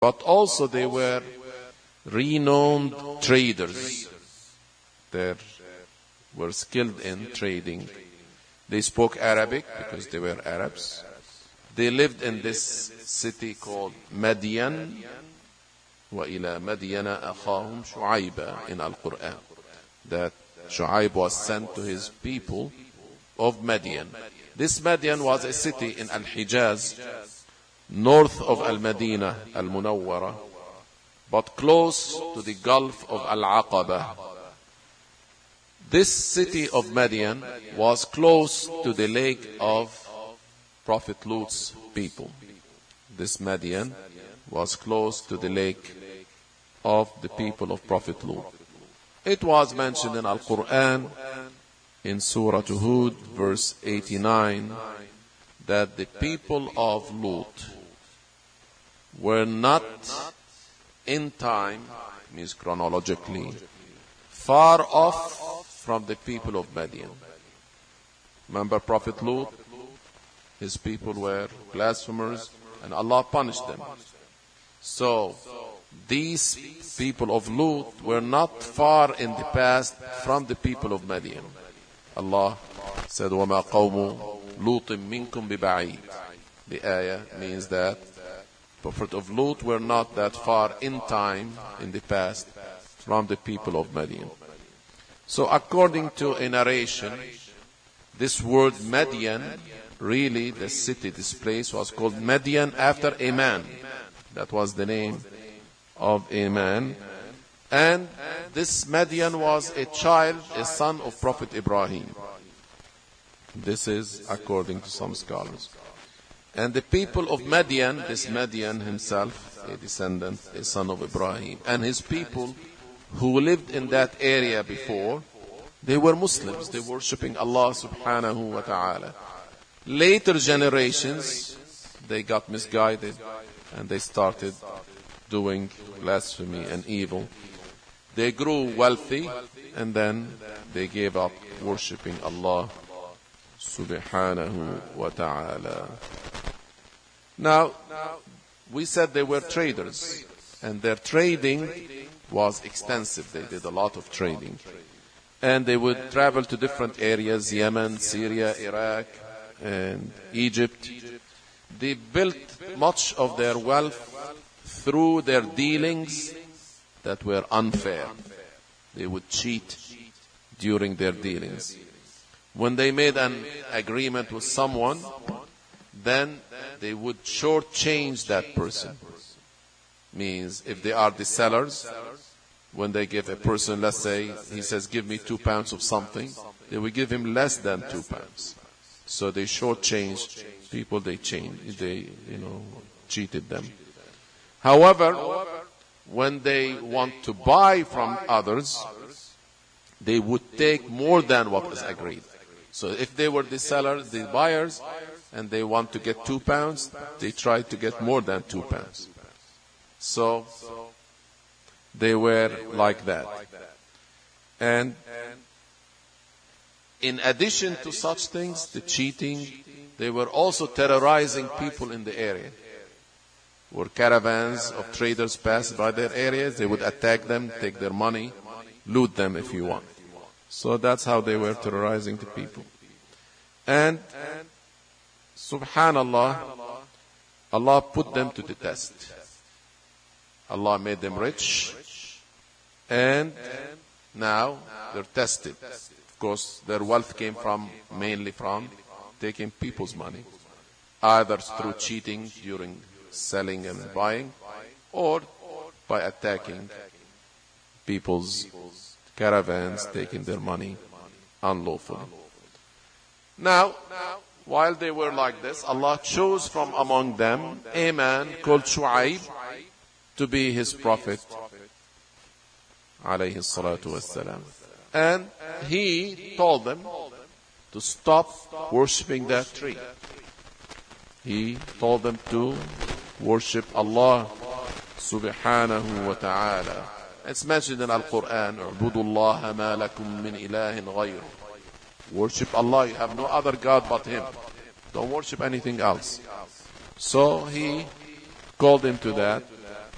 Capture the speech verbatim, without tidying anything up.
But also they were renowned traders. They were skilled in trading. They spoke Arabic because they were Arabs. They lived in this city called Madian. وَإِلَى مَدْيَنَ أَخَاهُمْ شُعَيْبًا in Al-Quran. That Shu'aib was sent to his people of Madian. This Madian was a city in Al-Hijaz, north of Al-Madinah, Al-Munawwara, but close to the Gulf of Al-Aqaba. This city of Madian was close to the lake of Prophet Lut's people. This Madian was close to the lake of the people of Prophet Lut. It was mentioned in Al-Quran, in Surah Hud, verse eighty-nine, that the people of Lut were not in time, means chronologically, far off from the people of Madian. Remember Prophet Lut? His people were blasphemers and Allah punished them. So, these people of Lut were not far in the past from the people of Madian. Allah said, وَمَا قَوْمُ لُوطٍ مِّنْكُمْ بِبَعِيدٍ. The ayah means that Prophet of Lut were not that far in time, in the past, from the people of Madian. So according to a narration, this word Madian, really the city, this place was called Madian after a man. That was the name of a man. And this Madian was a child, a son of Prophet Ibrahim. This is according to some scholars. And the people of Madian, this Madian himself, a descendant, a son of Ibrahim, and his people who lived in that area before, they were Muslims. They were worshipping Allah subhanahu wa ta'ala. Later generations, they got misguided and they started doing blasphemy and evil. They grew wealthy and then they gave up worshipping Allah subhanahu wa ta'ala. Now, we said they were traders and their trading was extensive. They did a lot of trading. And they would travel to different areas, Yemen, Syria, Iraq, and Egypt. They built much of their wealth through their dealings that were unfair. They would cheat during their dealings. When they made an agreement with someone, then they would shortchange that person. Means if they are the sellers, when they give a person, let's say, he says, give me two pounds of something, they will give him less than two pounds. So they shortchanged people, they changed, they, you know, cheated them. However, when they want to buy from others, they would take more than what was agreed. So if they were the sellers, the buyers, and they want to get two pounds, they try to get more than two pounds. So they were like that. And in addition to such things, the cheating, they were also terrorizing people in the area. Where caravans of traders passed by their areas, they would attack them, take their money, loot them if you want. So that's how they were terrorizing the people. And subhanallah, Allah put them to the test. Allah made them rich, and now they're tested. Of course, their wealth came from, mainly from taking people's money, either through cheating during selling and buying, or by attacking people's caravans, taking their money unlawfully. Now, while they were like this, Allah chose from among them a man called Shu'aib to be his prophet, alayhi salatu wassalam. And he told them to stop worshipping that tree. He told them to worship Allah subhanahu wa ta'ala. It's mentioned in Al-Quran, اعبدوا الله ما لكم من إله غيره. Worship Allah, you have no other God but Him. Don't worship anything else. So he called him to that.